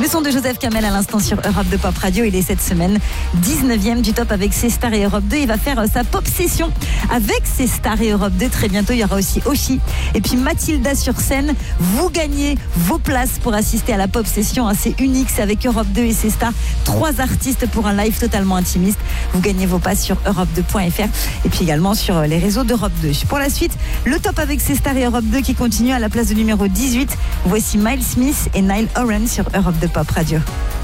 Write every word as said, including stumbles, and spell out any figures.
Le son de Joseph Kamel à l'instant sur Europe deux Pop Radio. Il est cette semaine dix-neuvième du top avec ses stars et Europe deux. Il va faire sa pop session avec ses stars et Europe deux. Très bientôt, il y aura aussi Oshi et puis Mathilda sur scène. Vous gagnez vos places pour assister à la pop session. C'est unique, c'est avec Europe deux et ses stars. Trois artistes pour un live totalement intimiste. Vous gagnez vos passes sur europe deux point f r et puis également sur les réseaux d'Europe deux. Pour la suite, le top avec ses stars et Europe deux qui continue à la place de numéro dix-huit. Voici Miles Smith et Niall Horan sur Europe deux Pop Radio.